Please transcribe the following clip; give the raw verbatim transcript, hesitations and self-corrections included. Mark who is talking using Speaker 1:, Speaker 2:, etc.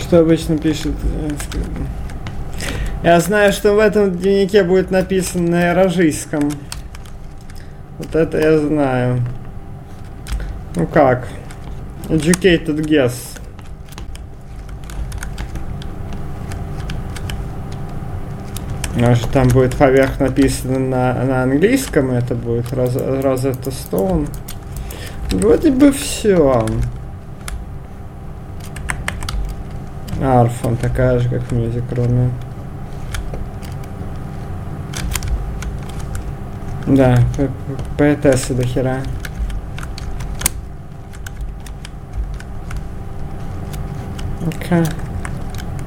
Speaker 1: что обычно пишет? Я знаю, что в этом дневнике будет написано на иражийском. Вот это я знаю. Ну как? Educated guess. Может, там будет поверх написано на, на английском, это будет Розетта Стоун. Вроде бы все. Арфа такая же, как в Music Room. Да, поэтесса до хера. Окей. Okay.